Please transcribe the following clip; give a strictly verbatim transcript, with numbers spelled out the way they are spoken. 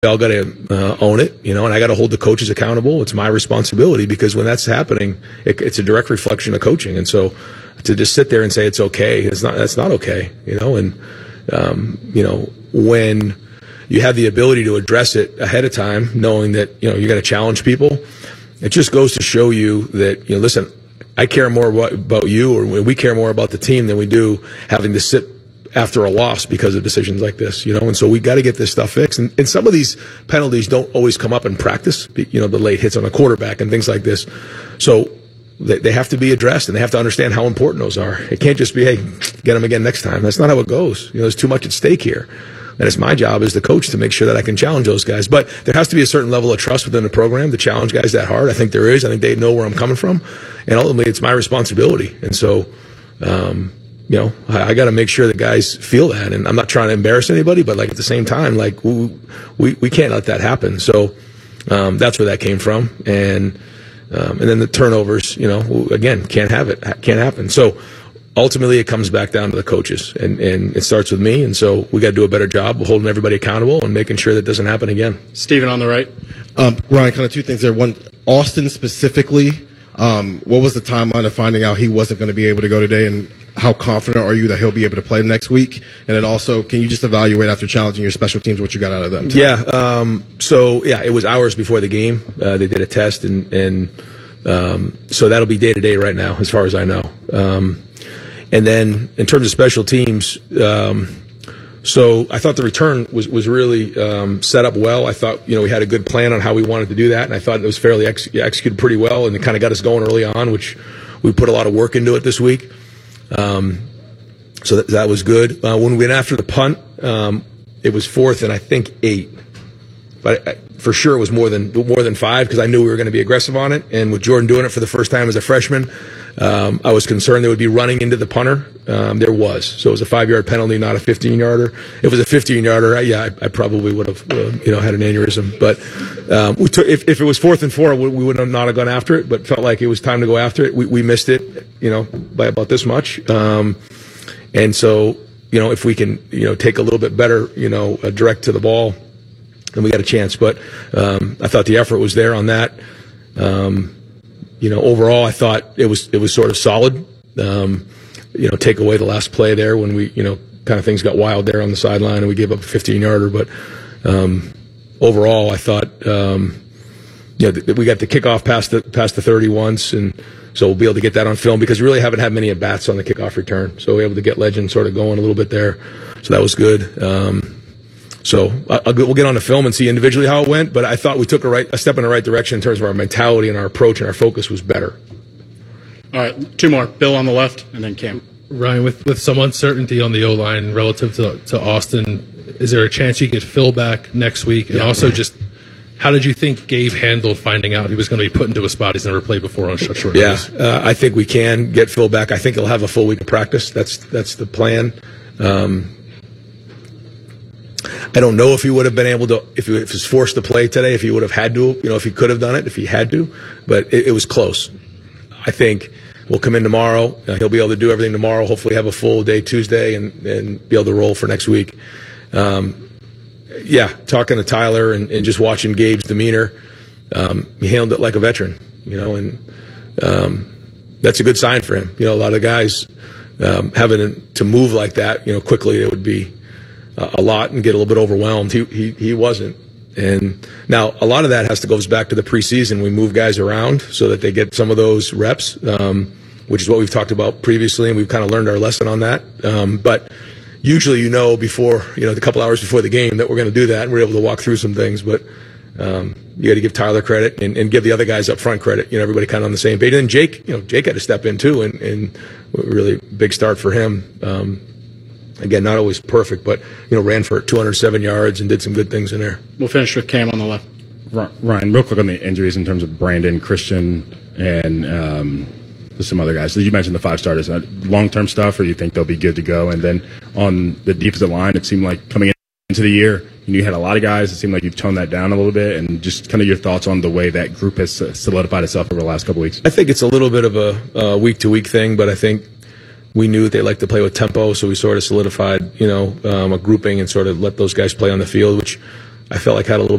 all got to uh, own it, you know, and I got to hold the coaches accountable. It's my responsibility, because when that's happening, it, it's a direct reflection of coaching. And so to just sit there and say it's okay, it's not, that's not okay, you know, and, um, you know, when you have the ability to address it ahead of time, knowing that, you know, you're going to challenge people, it just goes to show you that, you know, listen, I care more about, about you, or we care more about the team than we do having to sit after a loss because of decisions like this, you know, and so we got to get this stuff fixed. And, and some of these penalties don't always come up in practice, you know, the late hits on a quarterback and things like this. So they, they have to be addressed, and they have to understand how important those are. It can't just be, hey, get them again next time. That's not how it goes. You know, there's too much at stake here. And it's my job as the coach to make sure that I can challenge those guys. But there has to be a certain level of trust within the program to challenge guys that hard. I think there is. I think they know where I'm coming from. And ultimately, it's my responsibility. And so, um, you know, I, I got to make sure that guys feel that. And I'm not trying to embarrass anybody, but like at the same time, like we we, we can't let that happen. So um, that's where that came from. And um, and then the turnovers, you know, again, can't have it, can't happen. So ultimately, it comes back down to the coaches, and, and it starts with me. And so we got to do a better job of holding everybody accountable and making sure that doesn't happen again. Stephen on the right. Um, Ryan, kind of two things there. One, Austin specifically, um, what was the timeline of finding out he wasn't going to be able to go today, and how confident are you that he'll be able to play next week? And then also, can you just evaluate after challenging your special teams what you got out of them? Yeah. Um, so, yeah, it was hours before the game. Uh, they did a test, and, and um, so that'll be day-to-day right now, as far as I know. Um, and then in terms of special teams, um, so I thought the return was, was really um, set up well. I thought, you know, we had a good plan on how we wanted to do that, and I thought it was fairly ex- executed pretty well, and it kind of got us going early on, which we put a lot of work into it this week. Um, so that, that was good. Uh, when we went after the punt, um, it was fourth and I think eight, but I, for sure it was more than more than five, because I knew we were going to be aggressive on it. And with Jordan doing it for the first time as a freshman, um, I was concerned they would be running into the punter. Um, there was, so it was a five-yard penalty, not a fifteen-yarder. If it was a fifteen-yarder, yeah, I, I probably would have, uh, you know, had an aneurysm. But um, we took, if, if it was fourth and four, we, we would have not have gone after it. But felt like it was time to go after it. We, we missed it, you know, by about this much. Um, and so, you know, if we can, you know, take a little bit better, you know, uh, direct to the ball, then we got a chance. But um, I thought the effort was there on that. Um, you know, overall, I thought it was it was sort of solid. Um, you know, take away the last play there when we, you know, kind of things got wild there on the sideline and we gave up a fifteen-yarder. But um, overall, I thought, um, you know, th- we got the kickoff past the past the thirty once, and so we'll be able to get that on film, because we really haven't had many at bats on the kickoff return. So we were able to get Legend sort of going a little bit there. So that was good. Um, So I'll, we'll get on the film and see individually how it went, but I thought we took a, right, a step in the right direction in terms of our mentality, and our approach and our focus was better. All right, two more. Bill on the left, and then Cam. Ryan, with, with some uncertainty on the O-line relative to, to Austin, is there a chance you get Phil back next week? And yeah. also just how did you think Gabe handled finding out he was going to be put into a spot he's never played before on such short notice? Yeah, uh, I think we can get Phil back. I think he'll have a full week of practice. That's, that's the plan. Um, I don't know if he would have been able to, if he was forced to play today, if he would have had to, you know, if he could have done it, if he had to, but it, it was close. I think we'll come in tomorrow. Uh, he'll be able to do everything tomorrow, hopefully have a full day Tuesday, and, and be able to roll for next week. Um, yeah, talking to Tyler and, and just watching Gabe's demeanor, um, he handled it like a veteran, you know, and um, that's a good sign for him. You know, a lot of guys um, having to move like that, you know, quickly, it would be a lot and get a little bit overwhelmed. He, he he wasn't. And now a lot of that has to goes back to the preseason. We move guys around so that they get some of those reps, um, which is what we've talked about previously, and we've kind of learned our lesson on that. Um, but usually, you know, before, you know, the couple hours before the game that we're going to do that, and we're able to walk through some things. But um, you got to give Tyler credit, and, and give the other guys up front credit. You know, everybody kind of on the same page. And then Jake, you know, Jake had to step in too, and, and really big start for him. Um, Again, not always perfect, but, you know, ran for two hundred seven yards and did some good things in there. We'll finish with Cam on the left. Ryan, real quick on the injuries in terms of Brandon, Christian, and um, some other guys. So you mentioned the five starters. Uh, long-term stuff, or you think they'll be good to go? And then on the defensive line, it seemed like coming into the year, you had a lot of guys. It seemed like you've toned that down a little bit, and just kind of your thoughts on the way that group has solidified itself over the last couple weeks. I think it's a little bit of a uh, week-to-week thing, but I think we knew that they like to play with tempo, so we sort of solidified, you know, um, a grouping and sort of let those guys play on the field, which I felt like had a little